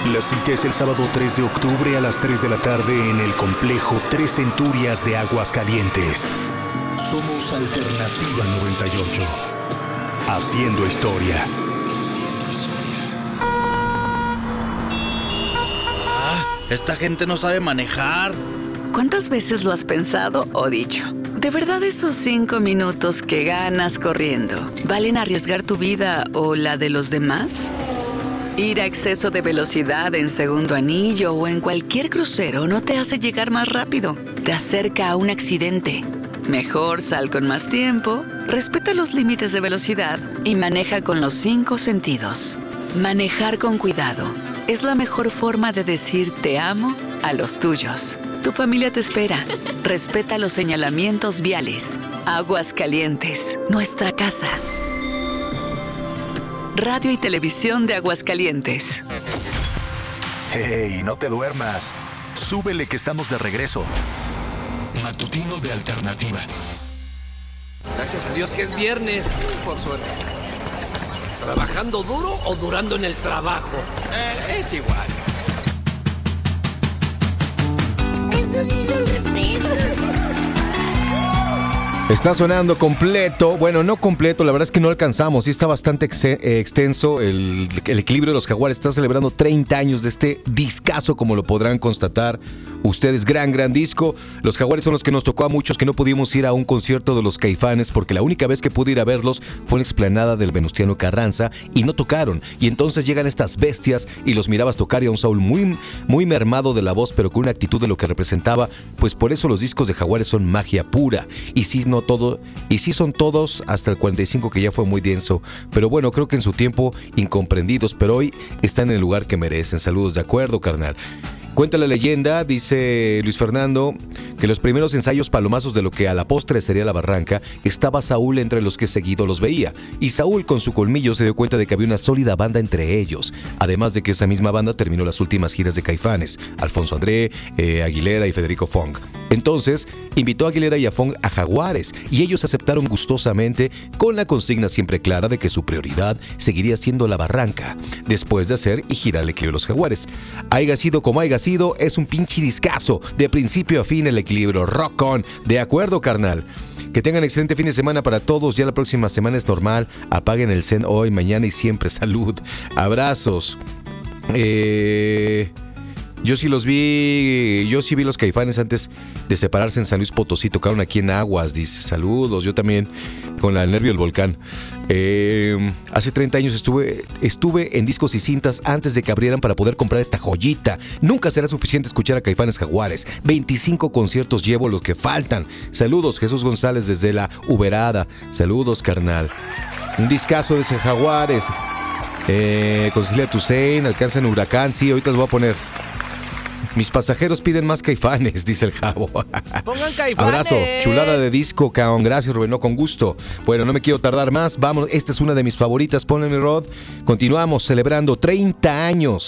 La cita es el sábado 3 de octubre a las 3 de la tarde en el complejo Tres Centurias de Aguascalientes. Somos Alternativa 98. Haciendo historia. Esta gente no sabe manejar. ¿Cuántas veces lo has pensado o dicho? ¿De verdad esos 5 minutos que ganas corriendo valen arriesgar tu vida o la de los demás? Ir a exceso de velocidad en segundo anillo o en cualquier crucero no te hace llegar más rápido. Te acerca a un accidente. Mejor sal con más tiempo, respeta los límites de velocidad y maneja con los 5 sentidos. Manejar con cuidado es la mejor forma de decir te amo a los tuyos. Tu familia te espera. Respeta los señalamientos viales. Aguascalientes, nuestra casa. Radio y Televisión de Aguascalientes. ¡Hey, no te duermas! Súbele que estamos de regreso. Matutino de Alternativa. Gracias a Dios que es viernes, por suerte. ¿Trabajando duro o durando en el trabajo? Es igual. Está sonando completo, bueno, no completo, la verdad es que no alcanzamos, sí está bastante extenso el equilibrio de los Jaguares. Está celebrando 30 años de este discazo, como lo podrán constatar ustedes, gran disco. Los Jaguares son los que nos tocó a muchos que no pudimos ir a un concierto de los Caifanes, porque la única vez que pude ir a verlos fue en la explanada del Venustiano Carranza y no tocaron, y entonces llegan estas bestias y los mirabas tocar, y a un Saúl muy mermado de la voz, pero con una actitud de lo que representaba. Pues por eso los discos de Jaguares son magia pura, y sí son todos hasta el 45, que ya fue muy denso, pero bueno, creo que en su tiempo incomprendidos, pero hoy están en el lugar que merecen. Saludos, de acuerdo, carnal. Cuenta la leyenda, dice Luis Fernando, que los primeros ensayos palomazos de lo que a la postre sería la barranca, estaba Saúl entre los que seguido los veía, y Saúl con su colmillo se dio cuenta de que había una sólida banda entre ellos, además de que esa misma banda terminó las últimas giras de Caifanes, Alfonso André, Aguilera y Federico Fong. Entonces invitó a Aguilera y a Fong a Jaguares, y ellos aceptaron gustosamente, con la consigna siempre clara de que su prioridad seguiría siendo la barranca, después de hacer y girar el equilibrio de los Jaguares. Haiga sido como haiga sido, es un pinche discazo, de principio a fin el equilibrio, rock on, de acuerdo, carnal. Que tengan excelente fin de semana para todos, ya la próxima semana es normal, apaguen el Zen hoy, mañana y siempre, salud, abrazos. Yo sí vi los Caifanes antes de separarse en San Luis Potosí, tocaron aquí en Aguas, dice, saludos, yo también, con el nervio del volcán. Hace 30 años estuve en Discos y Cintas antes de que abrieran para poder comprar esta joyita. Nunca será suficiente escuchar a Caifanes Jaguares. 25 conciertos llevo, los que faltan. Saludos, Jesús González desde la Uberada. Saludos, carnal. Un discazo de ese Jaguares. Concilia Toussaint, alcanzan Huracán, sí, ahorita los voy a poner. Mis pasajeros piden más Caifanes, dice el Jabo. Pongan Caifanes. Abrazo, chulada de disco, caón. Gracias, Rubén, no, con gusto. Bueno, no me quiero tardar más. Vamos, esta es una de mis favoritas. Ponle mi Rod. Continuamos celebrando 30 años